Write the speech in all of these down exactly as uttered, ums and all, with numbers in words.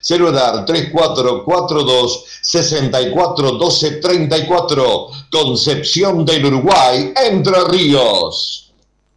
Celular tres cuatro cuatro dos, seis cuatro uno dos tres cuatro, Concepción del Uruguay, Entre Ríos.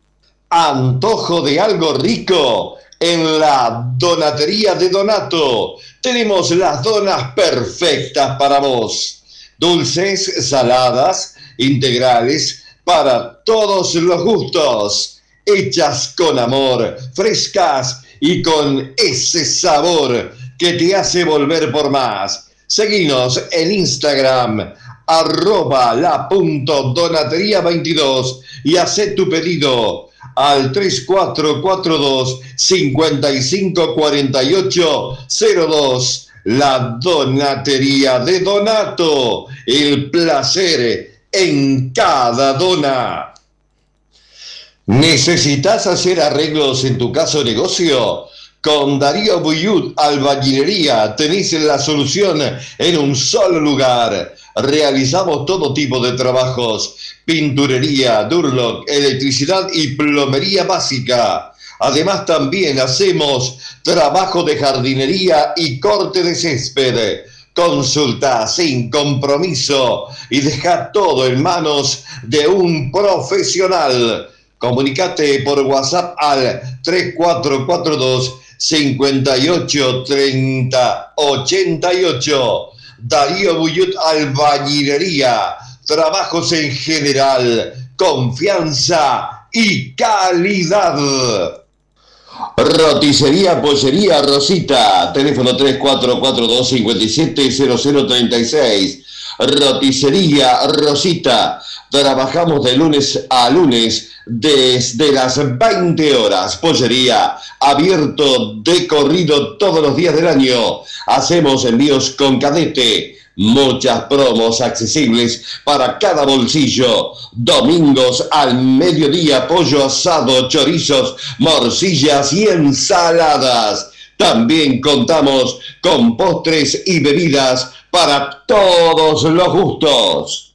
Antojo de algo rico en la Donatería de Donato. Tenemos las donas perfectas para vos. Dulces, saladas, integrales, para todos los gustos. Hechas con amor, frescas y con ese sabor que te hace volver por más. Seguinos en Instagram, arroba la punto donatería veintidós y haz tu pedido al tres cuatro cuatro dos, cinco cinco cuatro ocho cero dos. La Donatería de Donato, el placer en cada dona. ¿Necesitas hacer arreglos en tu casa o negocio? Con Darío Buyut Albañilería tenés la solución en un solo lugar. Realizamos todo tipo de trabajos: pinturería, Durlock, electricidad y plomería básica. Además también hacemos trabajo de jardinería y corte de césped. Consulta sin compromiso y deja todo en manos de un profesional. Comunicate por WhatsApp al tres cuatro cuatro dos, cinco ocho tres cero ocho ocho. Darío Buyut Albañilería. Trabajos en general, confianza y calidad. Roticería Pollería Rosita. Teléfono tres cuatro cuatro dos, cinco siete cero cero tres seis. Roticería Rosita. Trabajamos de lunes a lunes desde las veinte horas. Pollería abierto de corrido todos los días del año. Hacemos envíos con cadete. Muchas promos accesibles para cada bolsillo. Domingos al mediodía, pollo asado, chorizos, morcillas y ensaladas. También contamos con postres y bebidas para todos los gustos.